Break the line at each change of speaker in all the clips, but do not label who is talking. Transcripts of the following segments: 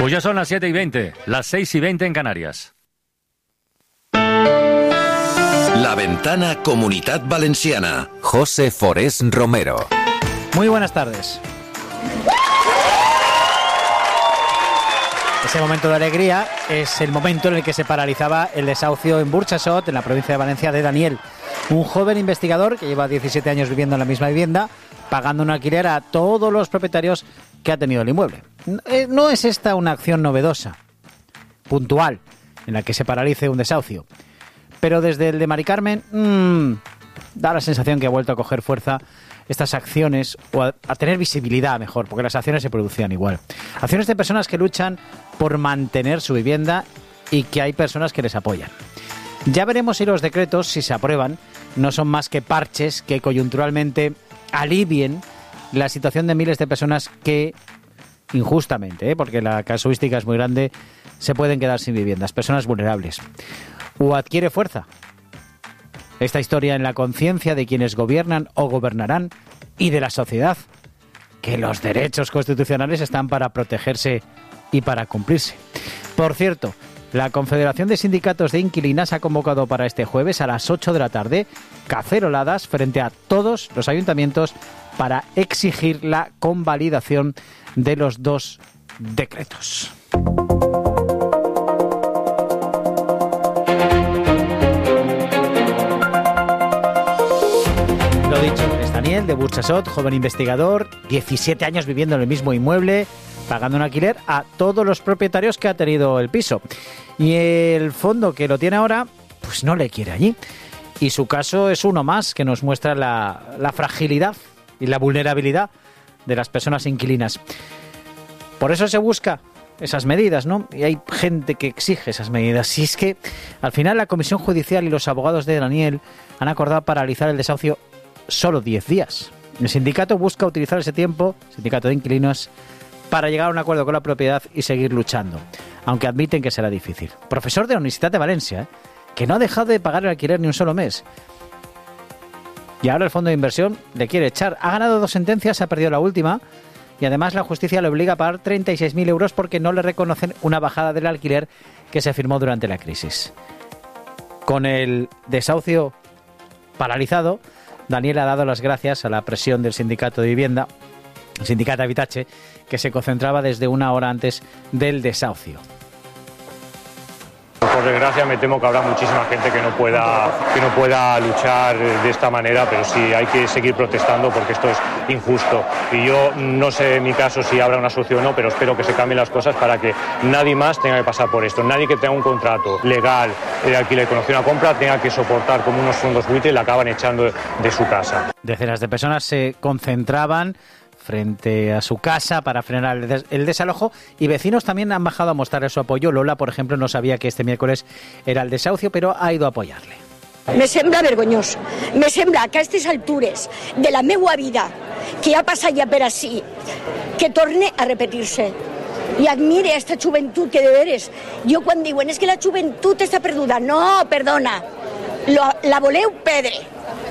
Pues ya son las 7:20, las 6:20 en Canarias.
La Ventana Comunitat Valenciana. José Forés Romero.
Muy buenas tardes. Ese momento de alegría es el momento en el que se paralizaba el desahucio en Burxassot, en la provincia de Valencia, de Daniel, un joven investigador que lleva 17 años viviendo en la misma vivienda, pagando un alquiler a todos los propietarios que ha tenido el inmueble. No es esta una acción novedosa, puntual, en la que se paralice un desahucio. Pero desde el de Mari Carmen, da la sensación que ha vuelto a coger fuerza estas acciones, o a tener visibilidad mejor, porque las acciones se producían igual. Acciones de personas que luchan por mantener su vivienda y que hay personas que les apoyan. Ya veremos si los decretos, si se aprueban, no son más que parches que coyunturalmente alivien la situación de miles de personas que, injustamente, porque la casuística es muy grande, se pueden quedar sin viviendas, personas vulnerables. O adquiere fuerza esta historia en la conciencia de quienes gobiernan o gobernarán y de la sociedad, que los derechos constitucionales están para protegerse y para cumplirse. Por cierto, la Confederación de Sindicatos de Inquilinas ha convocado para este jueves a las 8 de la tarde caceroladas frente a todos los ayuntamientos para exigir la convalidación de los dos decretos. Lo dicho, es Daniel de Burxassot, joven investigador, 17 años viviendo en el mismo inmueble, pagando un alquiler a todos los propietarios que ha tenido el piso. Y el fondo que lo tiene ahora, pues no le quiere allí. Y su caso es uno más que nos muestra la fragilidad y la vulnerabilidad de las personas inquilinas. Por eso se busca esas medidas, ¿no? Y hay gente que exige esas medidas. Y es que al final la Comisión Judicial y los abogados de Daniel han acordado paralizar el desahucio solo 10 días. El sindicato busca utilizar ese tiempo, sindicato de inquilinos, para llegar a un acuerdo con la propiedad y seguir luchando, aunque admiten que será difícil. Profesor de la Universidad de Valencia, que no ha dejado de pagar el alquiler ni un solo mes. Y ahora el fondo de inversión le quiere echar. Ha ganado 2 sentencias, ha perdido la última, y además la justicia le obliga a pagar 36.000 euros porque no le reconocen una bajada del alquiler que se firmó durante la crisis. Con el desahucio paralizado, Daniel ha dado las gracias a la presión del sindicato de vivienda, el sindicato Habitache, que se concentraba desde una hora antes del desahucio.
Por desgracia me temo que habrá muchísima gente que no pueda luchar de esta manera, pero sí hay que seguir protestando porque esto es injusto. Y yo no sé en mi caso si habrá una solución o no, pero espero que se cambien las cosas para que nadie más tenga que pasar por esto. Nadie que tenga un contrato legal de alquiler con opción a compra tenga que soportar como unos fondos buitre y le acaban echando de su casa.
Decenas de personas se concentraban frente a su casa para frenar el desalojo, y vecinos también han bajado a mostrarle su apoyo. Lola, por ejemplo, no sabía que este miércoles era el desahucio, pero ha ido a apoyarle.
Me sembla vergonyós, me sembla que a aquestes altures de la meua vida, que ha passat ja per ací, que torne a repetir-se. I admire aquesta joventut que de veres, jo quan diuen és que la joventut està perduda, no, perdona, la voleu perdre,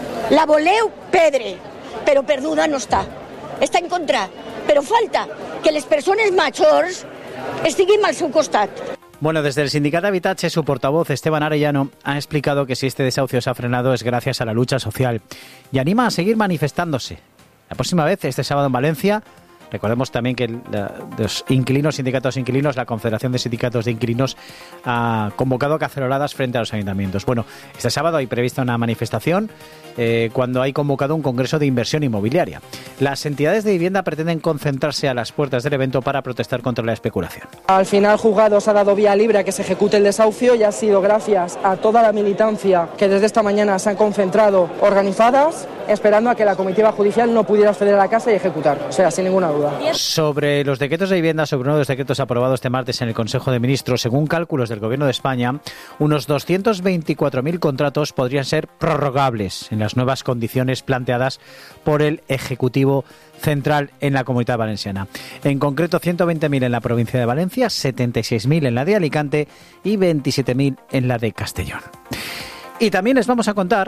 però perduda no està. Està en contra, però falta que les persones majors estiguin al seu costat.
Bueno, desde el sindicato Habitache, su portavoz Esteban Arellano ha explicado que si este desahucio se ha frenado es gracias a la lucha social y anima a seguir manifestándose. La próxima vez, este sábado en Valencia, recordemos también que los inquilinos, sindicatos inquilinos, la Confederación de Sindicatos de Inquilinos ha convocado caceroladas frente a los ayuntamientos. Bueno, este sábado hay prevista una manifestación cuando hay convocado un congreso de inversión inmobiliaria. Las entidades de vivienda pretenden concentrarse a las puertas del evento para protestar contra la especulación.
Al final, Juzgados ha dado vía libre a que se ejecute el desahucio y ha sido gracias a toda la militancia que desde esta mañana se han concentrado organizadas, esperando a que la comitiva judicial no pudiera acceder a la casa y ejecutar, o sea, sin ninguna duda.
Sobre los decretos de vivienda, sobre uno de los decretos aprobados este martes en el Consejo de Ministros, según cálculos del Gobierno de España, unos 224.000 contratos podrían ser prorrogables en las nuevas condiciones planteadas por el Ejecutivo Central en la Comunidad Valenciana. En concreto, 120.000 en la provincia de Valencia, 76.000 en la de Alicante y 27.000 en la de Castellón. Y también les vamos a contar,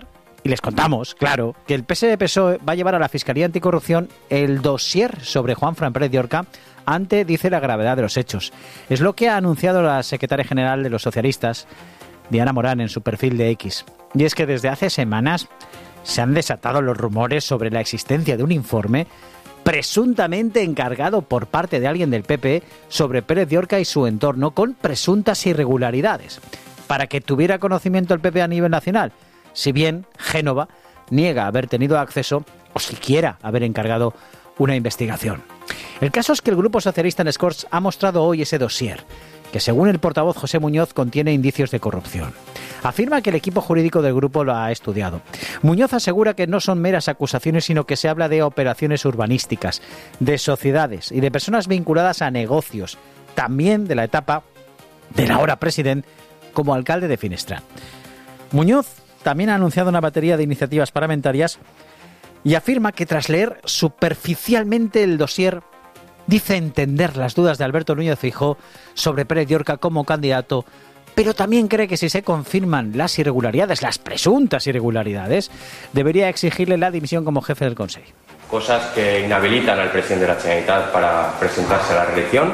Y les contamos, claro, que el PSOE va a llevar a la Fiscalía Anticorrupción el dossier sobre Juanfran Pérez Llorca ante, dice, la gravedad de los hechos. Es lo que ha anunciado la secretaria general de los socialistas, Diana Morán, en su perfil de X. Y es que desde hace semanas se han desatado los rumores sobre la existencia de un informe presuntamente encargado por parte de alguien del PP sobre Pérez Llorca y su entorno con presuntas irregularidades, para que tuviera conocimiento el PP a nivel nacional, si bien Génova niega haber tenido acceso o siquiera haber encargado una investigación. El caso es que el Grupo Socialista en Corts ha mostrado hoy ese dossier, que según el portavoz José Muñoz contiene indicios de corrupción. Afirma que el equipo jurídico del grupo lo ha estudiado. Muñoz asegura que no son meras acusaciones, sino que se habla de operaciones urbanísticas, de sociedades y de personas vinculadas a negocios, también de la etapa del ahora presidente como alcalde de Finestrat. Muñoz también ha anunciado una batería de iniciativas parlamentarias y afirma que tras leer superficialmente el dossier, dice entender las dudas de Alberto Núñez Feijóo sobre Pérez Llorca como candidato, pero también cree que si se confirman las irregularidades, las presuntas irregularidades, debería exigirle la dimisión como jefe del Consejo.
Cosas que inhabilitan al presidente de la Generalitat para presentarse a la reelección,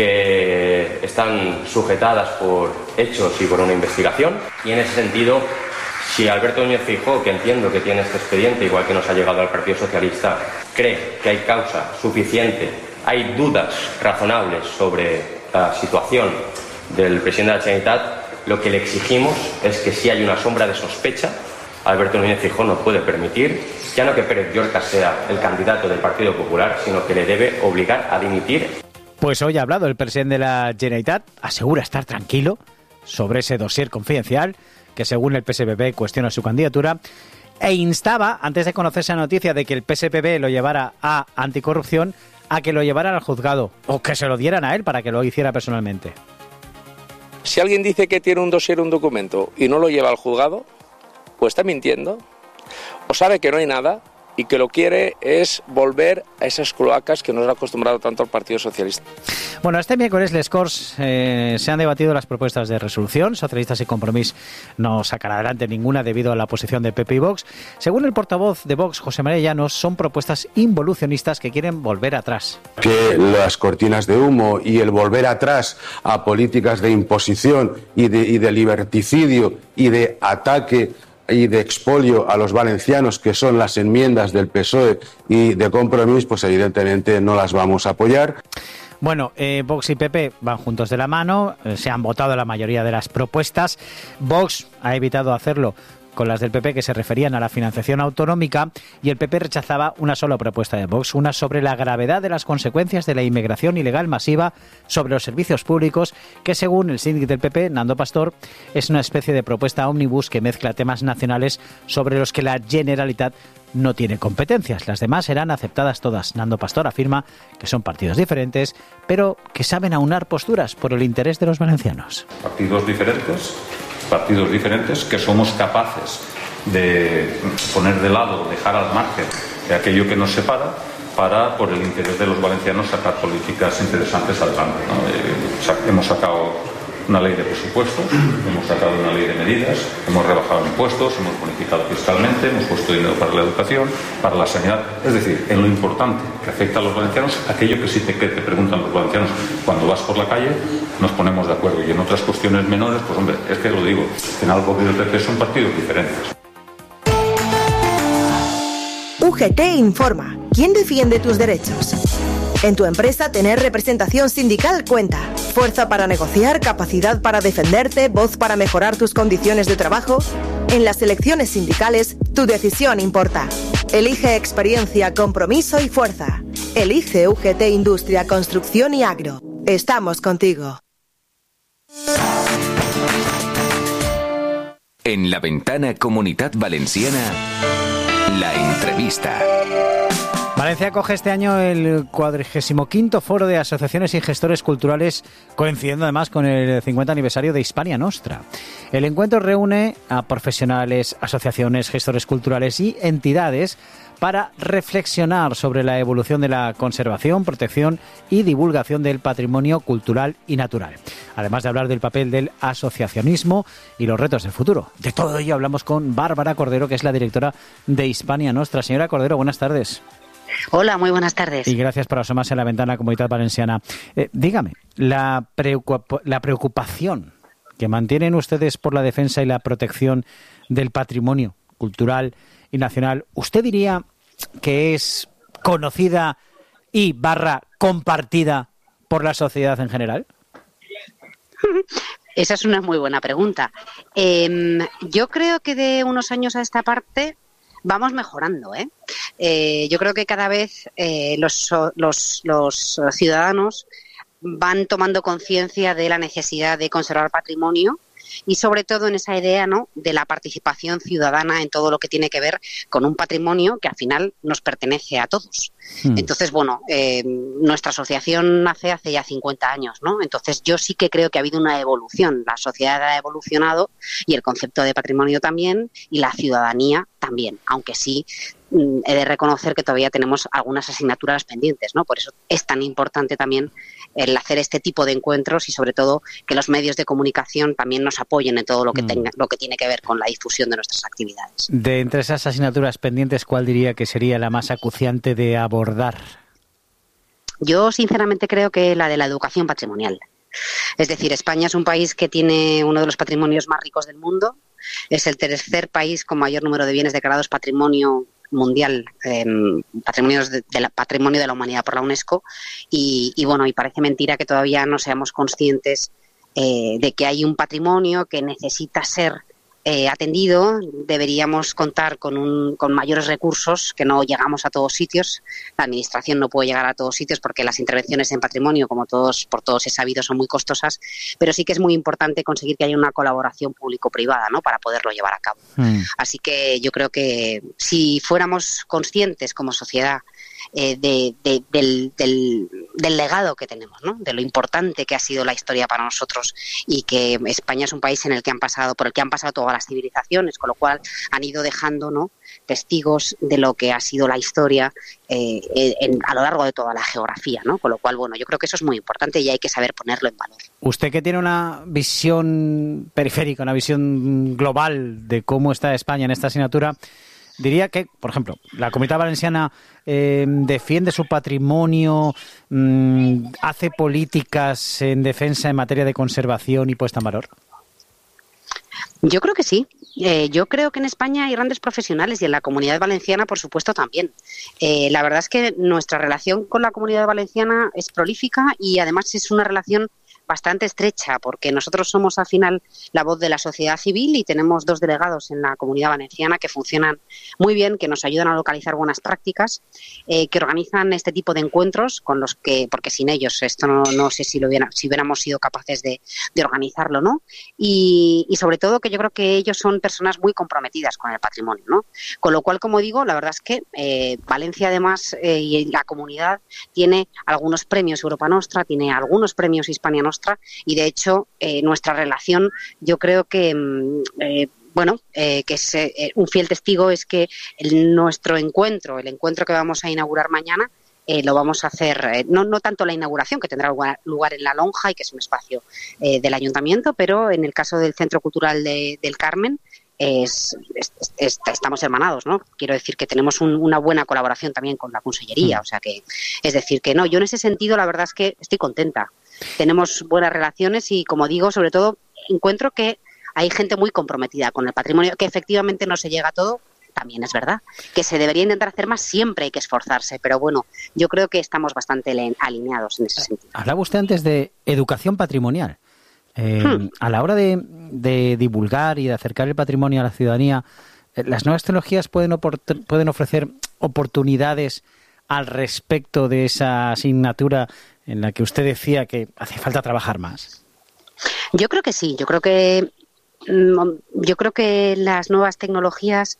que están sujetadas por hechos y por una investigación. Y en ese sentido, si Alberto Núñez Feijóo, que entiendo que tiene este expediente, igual que nos ha llegado al Partido Socialista, cree que hay causa suficiente, hay dudas razonables sobre la situación del presidente de la Generalitat, lo que le exigimos es que si hay una sombra de sospecha, Alberto Núñez Feijóo no puede permitir ya no que Pérez Llorca sea el candidato del Partido Popular, sino que le debe obligar a dimitir.
Pues hoy ha hablado el presidente de la Generalitat, asegura estar tranquilo sobre ese dossier confidencial que según el PSPB cuestiona su candidatura, e instaba, antes de conocerse la noticia de que el PSPB lo llevara a anticorrupción, a que lo llevaran al juzgado o que se lo dieran a él para que lo hiciera personalmente.
Si alguien dice que tiene un dossier, un documento, y no lo lleva al juzgado, pues está mintiendo, o sabe que no hay nada y que lo quiere es volver a esas cloacas que nos ha acostumbrado tanto al Partido Socialista.
Bueno, este miércoles les Corts se han debatido las propuestas de resolución. Socialistas y Compromís no sacará adelante ninguna debido a la posición de PP y Vox. Según el portavoz de Vox, José María Llanos, son propuestas involucionistas que quieren volver atrás.
Que las cortinas de humo y el volver atrás a políticas de imposición y de liberticidio y de ataque y de expolio a los valencianos, que son las enmiendas del PSOE y de Compromís, pues evidentemente no las vamos a apoyar.
Bueno, Vox y PP van juntos de la mano, se han votado la mayoría de las propuestas. Vox ha evitado hacerlo con las del PP que se referían a la financiación autonómica y el PP rechazaba una sola propuesta de Vox, una sobre la gravedad de las consecuencias de la inmigración ilegal masiva sobre los servicios públicos, que según el síndic del PP, Nando Pastor, es una especie de propuesta ómnibus que mezcla temas nacionales sobre los que la Generalitat no tiene competencias. Las demás serán aceptadas todas. Nando Pastor afirma que son partidos diferentes, pero que saben aunar posturas por el interés de los valencianos.
Partidos diferentes que somos capaces de poner de lado, dejar al margen de aquello que nos separa para, por el interés de los valencianos, sacar políticas interesantes adelante, ¿no? Hemos sacado una ley de presupuestos, hemos sacado una ley de medidas, hemos rebajado impuestos, hemos bonificado fiscalmente, hemos puesto dinero para la educación, para la sanidad. Es decir, en lo importante que afecta a los valencianos, aquello que sí te preguntan los valencianos cuando vas por la calle, nos ponemos de acuerdo. Y en otras cuestiones menores, pues hombre, es que lo digo, en algo que el PP son partidos diferentes.
UGT informa. ¿Quién defiende tus derechos? En tu empresa tener representación sindical cuenta. Fuerza para negociar, capacidad para defenderte, voz para mejorar tus condiciones de trabajo. En las elecciones sindicales, tu decisión importa. Elige experiencia, compromiso y fuerza. Elige UGT Industria, Construcción y Agro. Estamos contigo.
En La Ventana Comunitat Valenciana, la entrevista.
Valencia acoge este año el 45º Foro de Asociaciones y Gestores Culturales, coincidiendo además con el 50 aniversario de Hispania Nostra. El encuentro reúne a profesionales, asociaciones, gestores culturales y entidades para reflexionar sobre la evolución de la conservación, protección y divulgación del patrimonio cultural y natural. además de hablar del papel del asociacionismo y los retos del futuro. De todo ello hablamos con Bárbara Cordero, que es la directora de Hispania Nostra. Señora Cordero, buenas tardes.
Hola, muy buenas tardes.
Y gracias por asomarse a la ventana de la Comunitat Valenciana. Dígame, la preocupación que mantienen ustedes por la defensa y la protección del patrimonio cultural y nacional, ¿usted diría que es conocida y compartida por la sociedad en general?
Esa es una muy buena pregunta. Yo creo que de unos años a esta parte vamos mejorando, yo creo que cada vez los ciudadanos van tomando conciencia de la necesidad de conservar patrimonio y sobre todo en esa idea, ¿no?, de la participación ciudadana en todo lo que tiene que ver con un patrimonio que al final nos pertenece a todos. Entonces, bueno, nuestra asociación nace hace ya 50 años, ¿no? Entonces yo sí que creo que ha habido una evolución. La sociedad ha evolucionado y el concepto de patrimonio también y la ciudadanía también, aunque sí he de reconocer que todavía tenemos algunas asignaturas pendientes, ¿no? Por eso es tan importante también el hacer este tipo de encuentros y sobre todo que los medios de comunicación también nos apoyen en todo lo que tiene que ver con la difusión de nuestras actividades.
De entre esas asignaturas pendientes, ¿cuál diría que sería la más acuciante de abordar?
Yo sinceramente creo que la de la educación patrimonial. Es decir, España es un país que tiene uno de los patrimonios más ricos del mundo. Es el tercer país con mayor número de bienes declarados patrimonio mundial, patrimonio de la humanidad por la UNESCO y bueno, y parece mentira que todavía no seamos conscientes de que hay un patrimonio que necesita ser atendido. Deberíamos contar con mayores recursos, que no llegamos a todos sitios. La administración no puede llegar a todos sitios porque las intervenciones en patrimonio, como por todos es sabido, son muy costosas, pero sí que es muy importante conseguir que haya una colaboración público-privada, ¿no?, para poderlo llevar a cabo. Así que yo creo que si fuéramos conscientes como sociedad del legado que tenemos, ¿no?, de lo importante que ha sido la historia para nosotros y que España es un país por el que han pasado todas las civilizaciones, con lo cual han ido dejando, ¿no?, testigos de lo que ha sido la historia a lo largo de toda la geografía, ¿no? Con lo cual, bueno, yo creo que eso es muy importante y hay que saber ponerlo en valor.
Usted, que tiene una visión periférica, una visión global de cómo está España en esta asignatura, diría que, por ejemplo, la Comunitat Valenciana defiende su patrimonio, hace políticas en defensa en materia de conservación y puesta en valor.
Yo creo que sí. Yo creo que en España hay grandes profesionales y en la Comunidad Valenciana, por supuesto, también. La verdad es que nuestra relación con la Comunidad Valenciana es prolífica y además es una relación bastante estrecha, porque nosotros somos al final la voz de la sociedad civil y tenemos 2 delegados en la Comunidad Valenciana que funcionan muy bien, que nos ayudan a localizar buenas prácticas, que organizan este tipo de encuentros con los que, porque sin ellos esto no sé si hubiéramos sido capaces de organizarlo, ¿no? Y sobre todo que yo creo que ellos son personas muy comprometidas con el patrimonio, ¿no? Con lo cual, como digo, la verdad es que Valencia además y la comunidad tiene algunos premios Europa Nostra, tiene algunos premios Hispania Nostra, y de hecho nuestra relación, yo creo que que es un fiel testigo es que el encuentro que vamos a inaugurar mañana, lo vamos a hacer, no tanto la inauguración, que tendrá lugar en la Lonja y que es un espacio del Ayuntamiento, pero en el caso del Centro Cultural del Carmen, estamos hermanados, ¿no? Quiero decir que tenemos una buena colaboración también con la Consellería, o sea que, es decir que no, yo en ese sentido la verdad es que estoy contenta. Tenemos buenas relaciones y, como digo, sobre todo encuentro que hay gente muy comprometida con el patrimonio, que efectivamente no se llega a todo, también es verdad, que se debería intentar hacer más, siempre hay que esforzarse, pero bueno, yo creo que estamos bastante alineados en ese sentido.
Hablaba usted antes de educación patrimonial. A la hora de divulgar y de acercar el patrimonio a la ciudadanía, ¿las nuevas tecnologías pueden ofrecer oportunidades al respecto de esa asignatura en la que usted decía que hace falta trabajar más?
Yo creo que sí, yo creo que las nuevas tecnologías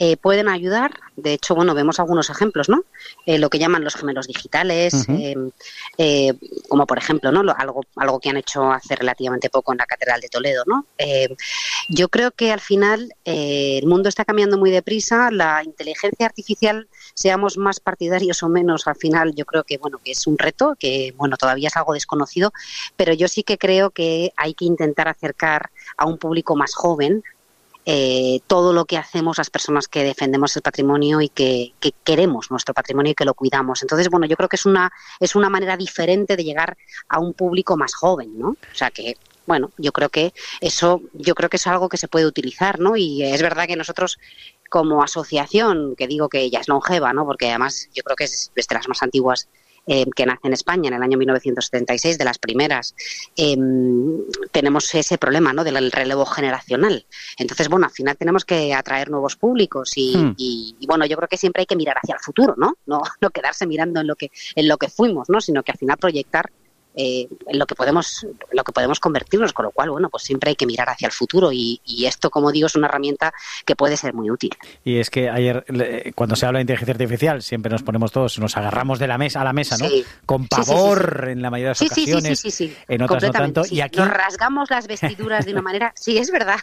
pueden ayudar. De hecho, bueno, vemos algunos ejemplos, ¿no? Lo que llaman los gemelos digitales, como por ejemplo, ¿no? Algo que han hecho hace relativamente poco en la Catedral de Toledo, ¿no? Yo creo que al final el mundo está cambiando muy deprisa. La inteligencia artificial, seamos más partidarios o menos, al final yo creo que, bueno, que es un reto, que, bueno, todavía es algo desconocido, pero yo sí que creo que hay que intentar acercar a un público más joven todo lo que hacemos las personas que defendemos el patrimonio y que queremos nuestro patrimonio y que lo cuidamos. Entonces, bueno, yo creo que es una manera diferente de llegar a un público más joven, ¿no? O sea que, bueno, yo creo que eso es algo que se puede utilizar, ¿no? Y es verdad que nosotros, como asociación, que digo que ya es longeva, ¿no? Porque además yo creo que es de las más antiguas que nace en España en el año 1976, de las primeras, tenemos ese problema, ¿no?, del relevo generacional. Entonces, bueno, al final tenemos que atraer nuevos públicos y bueno, yo creo que siempre hay que mirar hacia el futuro, ¿no? No quedarse mirando en lo que fuimos, ¿no?, sino que al final proyectar en lo que podemos convertirnos, con lo cual, bueno, pues siempre hay que mirar hacia el futuro y esto, como digo, es una herramienta que puede ser muy útil.
Y es que ayer, cuando se habla de inteligencia artificial, siempre nos ponemos todos, nos agarramos a la mesa, ¿no?
Sí.
Con pavor en la mayoría de las ocasiones,
sí.
En otras no tanto.
Sí.
Y aquí
nos rasgamos las vestiduras de una manera, sí, es verdad.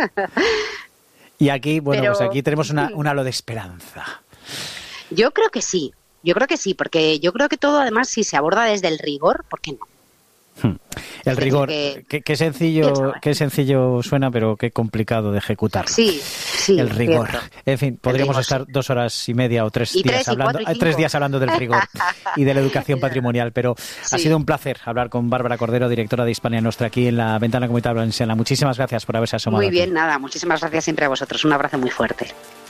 Y aquí, bueno,
Pero,
pues aquí tenemos un halo de esperanza.
Yo creo que sí, porque yo creo que todo, además, si se aborda desde el rigor, ¿por qué no?
El rigor, qué sencillo suena, pero qué complicado de ejecutar.
Sí,
el rigor.
Cierto.
En fin, podríamos estar 2 horas y media o 3 días hablando, 3 días hablando del rigor y de la educación patrimonial, pero ha sido un placer hablar con Bárbara Cordero, directora de Hispania Nostra, aquí en la Ventana Comunitaria Valenciana. Muchísimas gracias por haberse asomado.
Muy bien,
aquí.
Nada, muchísimas gracias siempre a vosotros. Un abrazo muy fuerte.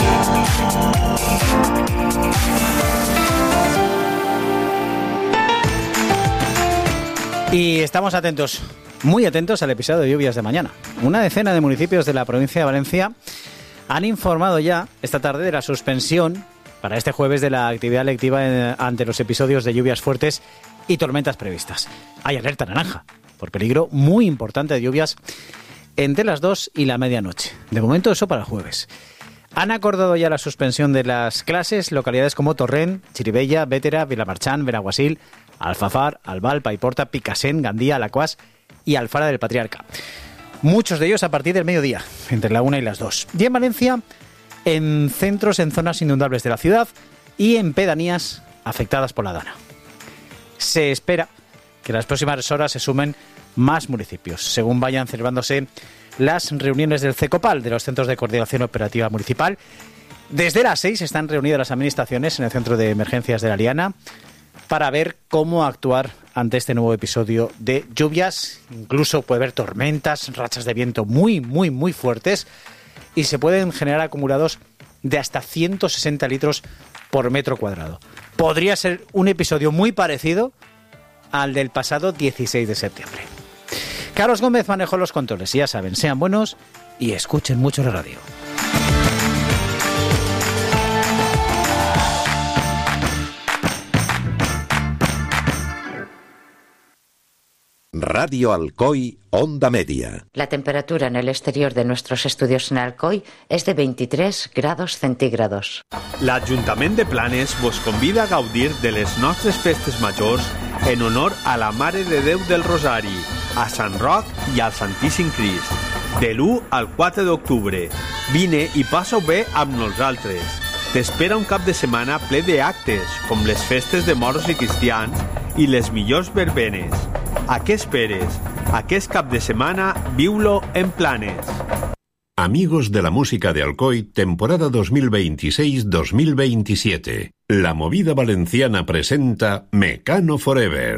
Y estamos atentos, muy atentos al episodio de lluvias de mañana. Una decena de municipios de la provincia de Valencia han informado ya esta tarde de la suspensión para este jueves de la actividad lectiva ante los episodios de lluvias fuertes y tormentas previstas. Hay alerta naranja por peligro muy importante de lluvias entre las 2 y la medianoche. De momento eso para el jueves. Han acordado ya la suspensión de las clases localidades como Torrent, Chirivella, Bétera, Vilamarchán, Benaguasil, Alfafar, Albal, Paiporta, Picassent, Gandía, Alacuás y Alfara del Patriarca. Muchos de ellos a partir del mediodía, entre la 1 y las 2. Y en Valencia, en centros, en zonas inundables de la ciudad y en pedanías afectadas por la Dana. Se espera que en las próximas horas se sumen más municipios, según vayan celebrándose las reuniones del CECOPAL, de los Centros de Coordinación Operativa Municipal. Desde las 6 están reunidas las administraciones en el Centro de Emergencias de la Liana para ver cómo actuar ante este nuevo episodio de lluvias. Incluso puede haber tormentas, rachas de viento muy, muy, muy fuertes y se pueden generar acumulados de hasta 160 litros por metro cuadrado. Podría ser un episodio muy parecido al del pasado 16 de septiembre. Carlos Gómez manejó los controles y ya saben, sean buenos y escuchen mucho la radio.
Radio Alcoy, Onda Media.
La temperatura en el exterior de nuestros estudios en Alcoy es de 23 grados centígrados.
L'Ajuntament de Planes vos convida a gaudir de les nostres festes majors en honor a la Mare de Déu del Rosari, a Sant Roc i al Santíssim Crist. De l'1 al 4 d'octubre. Vine i passa-ho bé amb nosaltres. T'espera un cap de setmana ple d'actes, com les festes de moros i cristians i les millors verbenes. ¿A qué esperes? Aquest cap de semana, viu-lo en Planes.
Amigos de la música de Alcoy, temporada 2026-2027. La Movida Valenciana presenta Mecano Forever.